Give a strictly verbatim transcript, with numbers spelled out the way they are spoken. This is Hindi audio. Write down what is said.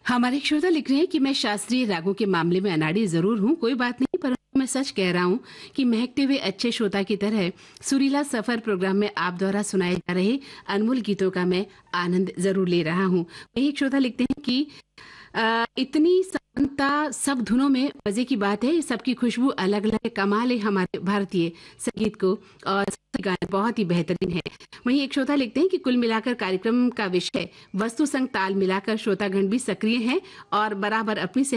हमारे एक श्रोता लिख रहे हैं कि मैं शास्त्रीय रागों के मामले में अनाड़ी जरूर हूँ, कोई बात नहीं, पर मैं सच कह रहा हूँ कि महकते हुए अच्छे श्रोता की तरह सुरीला सफर प्रोग्राम में आप द्वारा सुनाए जा रहे अनमोल गीतों का मैं आनंद जरूर ले रहा हूँ। वही एक श्रोता लिखते हैं कि अ, इतनी समानता सब धुनों में मजे की बात है, सबकी खुशबू अलग अलग है, कमाल है हमारे भारतीय संगीत को, और सभी गाने बहुत ही बेहतरीन है। वहीं एक श्रोता लिखते हैं कि कुल मिलाकर कार्यक्रम का विषय वस्तु संग ताल मिलाकर श्रोतागण भी सक्रिय हैं और बराबर अपनी